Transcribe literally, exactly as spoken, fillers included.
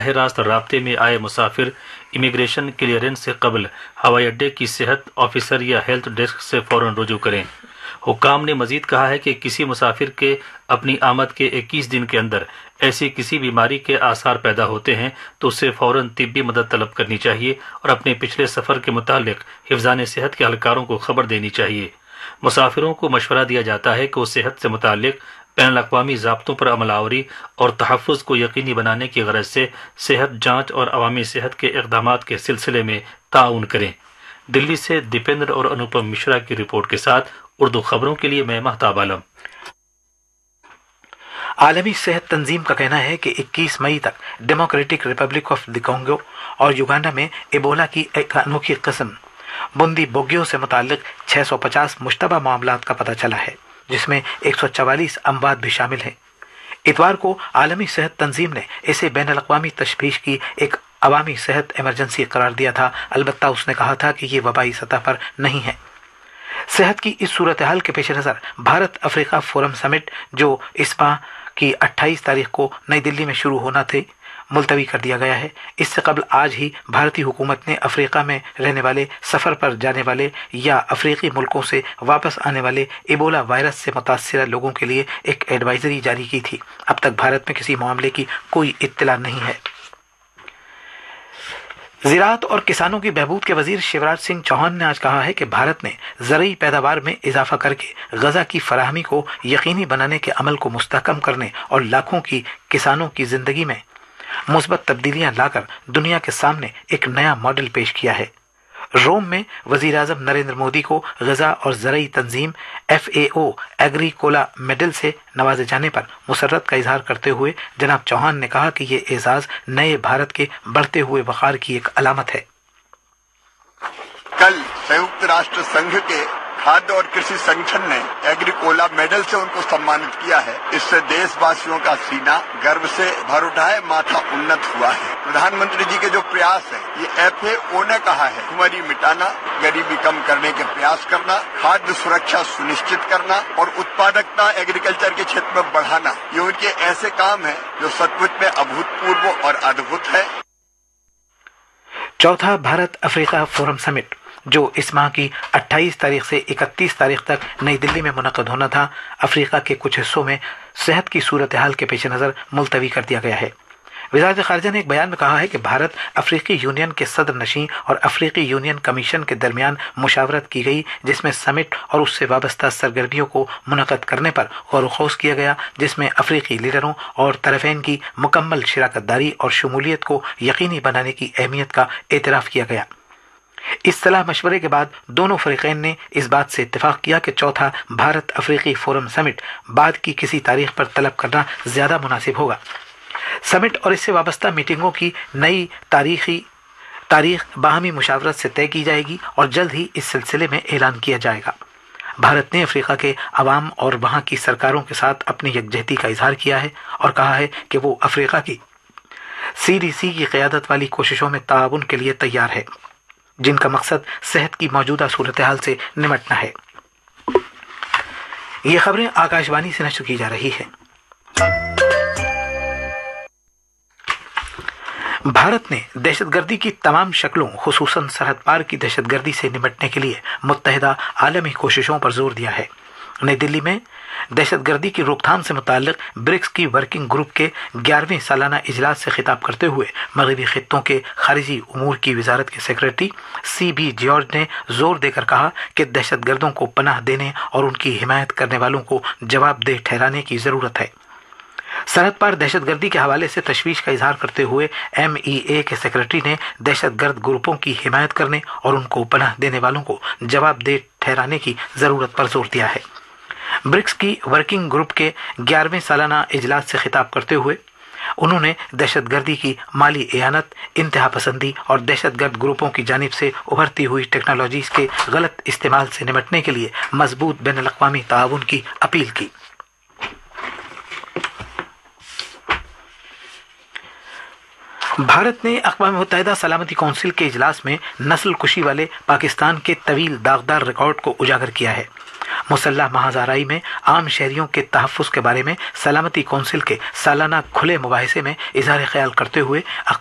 براہ راست رابطے میں آئے مسافر امیگریشن کلیئرنس سے قبل ہوائی اڈے کی صحت آفیسر یا ہیلتھ ڈیسک سے فوراً رجوع کریں۔ حکام نے مزید کہا ہے کہ کسی مسافر کے اپنی آمد کے اکیس دن کے اندر ایسی کسی بیماری کے آثار پیدا ہوتے ہیں تو اسے فوراً طبی مدد طلب کرنی چاہیے اور اپنے پچھلے سفر کے متعلق حفظان صحت کے اہلکاروں کو خبر دینی چاہیے۔ مسافروں کو مشورہ دیا جاتا ہے کہ وہ صحت سے متعلق بین الاقوامی ضابطوں پر عمل آوری اور تحفظ کو یقینی بنانے کی غرض سے صحت جانچ اور عوامی صحت کے اقدامات کے سلسلے میں تعاون کریں۔ دلی سے دیپیندر اور انوپم مشرا کی رپورٹ کے ساتھ اردو خبروں کے لیے میں مہتاب عالم۔ عالمی صحت تنظیم کا کہنا ہے کہ اکیس مئی تک democratic republic of the Congo اور یوگانڈا میں ایبولا کی ایک انوکھی قسم بندی بوگیو سے متعلق چھ سو پچاس مشتبہ معاملات کا پتہ چلا ہے، جس میں ایک سو چوالیس اموات بھی شامل ہیں۔ اتوار کو عالمی صحت تنظیم نے اسے بین الاقوامی تشویش کی ایک عوامی صحت ایمرجنسی قرار دیا تھا، البتہ اس نے کہا تھا کہ یہ وبائی سطح پر نہیں ہے۔ صحت کی اس صورتحال کے پیش نظر بھارت افریقہ فورم سمٹ جو اس ماہ کی اٹھائیس تاریخ کو نئی دلی میں شروع ہونا تھے ملتوی کر دیا گیا ہے۔ اس سے قبل آج ہی بھارتی حکومت نے افریقہ میں رہنے والے، سفر پر جانے والے یا افریقی ملکوں سے واپس آنے والے ایبولا وائرس سے متاثرہ لوگوں کے لیے ایک ایڈوائزری جاری کی تھی۔ اب تک بھارت میں کسی معاملے کی کوئی اطلاع نہیں ہے۔ زراعت اور کسانوں کی بہبود کے وزیر شیوراج سنگھ چوہان نے آج کہا ہے کہ بھارت نے زرعی پیداوار میں اضافہ کر کے غذا کی فراہمی کو یقینی بنانے کے عمل کو مستحکم کرنے اور لاکھوں کی کسانوں کی زندگی میں مثبت تبدیلیاں لا کر دنیا کے سامنے ایک نیا ماڈل پیش کیا ہے۔ روم میں وزیر اعظم نریندر مودی کو غذا اور زرعی تنظیم F A O Agricola medal سے نوازے جانے پر مسرت کا اظہار کرتے ہوئے جناب چوہان نے کہا کہ یہ اعزاز نئے بھارت کے بڑھتے ہوئے وقار کی ایک علامت ہے۔ کل संयुक्त राष्ट्र संघ के खाद्य और कृषि संगठन ने एग्रीकोला मेडल से उनको सम्मानित किया है। इससे देशवासियों का सीना गर्व से भर उठा है, माथा उन्नत हुआ है। प्रधानमंत्री जी के जो प्रयास है, ये एफ ए ओ ने कहा है, भुखमरी मिटाना, गरीबी कम करने के प्रयास करना, खाद्य सुरक्षा सुनिश्चित करना और उत्पादकता एग्रीकल्चर के क्षेत्र में बढ़ाना, ये उनके ऐसे काम है जो सचमुच में अभूतपूर्व और अद्भुत है। चौथा भारत अफ्रीका फोरम समिट जो इस माह की अट्ठाईस तारीख से इकतीस तारीख तक नई दिल्ली में मुनक़द होना था, अफ्रीका के कुछ हिस्सों में सेहत की सूरत हाल के पेश नज़र मुलतवी कर दिया गया है। वज़ारत ख़ारिजा ने एक बयान में कहा है कि भारत अफ्रीकी यूनियन के सदर नशीं और अफ्रीकी यूनियन कमीशन के दरमियान मुशावरत की गई, जिसमें समिट और उससे वाबस्ता सरगर्मियों को मुनक़द करने पर गौर ख़ौस किया गया, जिसमें अफ्रीकी लीडरों और तरफ़ैन की मुकम्मल शिराकत दारी और शमूलियत को यकीनी बनाने की अहमियत का एतराफ़ किया गया। इस सलाह मशवरे के बाद दोनों फरीकैन ने इस बात से इत्तेफाक किया कि चौथा भारत अफ्रीकी फोरम समिट बाद की किसी तारीख पर तलब करना ज़्यादा मुनासिब होगा। समिट और इससे वाबस्ता मीटिंगों की नई तारीखी तारीख बाहमी मुशावरत से तय की जाएगी और जल्द ही इस सिलसिले में ऐलान किया जाएगा। भारत ने अफ्रीका के अवाम और वहाँ की सरकारों के साथ अपनी यकजहती का इजहार किया है और कहा है कि वो अफ्रीका की सी डी सी की क़यादत वाली कोशिशों में ताउन के लिए तैयार है, जिनका मकसद सेहत की मौजूदा सूरत हाल से निमटना है। ये खबरें आकाशवाणी से नशर की जा रही है। भारत ने दहशतगर्दी की तमाम शक्लों, खुसूसन सरहद पार की दहशतगर्दी से निपटने के लिए मुत्तहिदा आलमी कोशिशों पर जोर दिया है। नई दिल्ली में दहशतगर्दी की रोकथाम से मुताल्लिक ब्रिक्स की वर्किंग ग्रुप के ग्यारहवें सालाना इजलास से खिताब करते हुए मगरबी खित्तों के खारिजी उमूर की वजारत के सेक्रेटरी सी बी जॉर्ज ने जोर देकर कहा कि दहशतगर्दों को पनाह देने और उनकी हिमायत करने वालों को जवाबदेह ठहराने की ज़रूरत है। सरहद पार दहशतगर्दी के हवाले से तशवीश का इजहार करते हुए एम ई ए के सेक्रेटरी ने दहशतगर्द ग्रुपों की हिमायत करने और उनको पनाह देने वालों को जवाबदेह ठहराने की ज़रूरत पर जोर दिया है। ब्रिक्स की वर्किंग ग्रुप के ग्यारहवें सालाना इजलास से खिताब करते हुए उन्होंने दहशतगर्दी की माली एयानत, इंतहा पसंदी और दहशतगर्द ग्रुपों की जानिब से उभरती हुई टेक्नोलॉजीज के गलत इस्तेमाल से निपटने के लिए मजबूत बैन अल-अक़वामी ताउन की अपील की। भारत ने अक़वाम मुत्तहिदा सलामती कौंसिल के इजलास में नस्ल कुशी वाले पाकिस्तान के तवील दागदार रिकॉर्ड को उजागर किया है। मुसल्लह महाज़ाराई में आम शहरियों के तहफ़्फ़ुज़ के बारे में सलामती कौंसिल के सालाना खुले मुबाहिसे में इजहार ख्याल करते हुए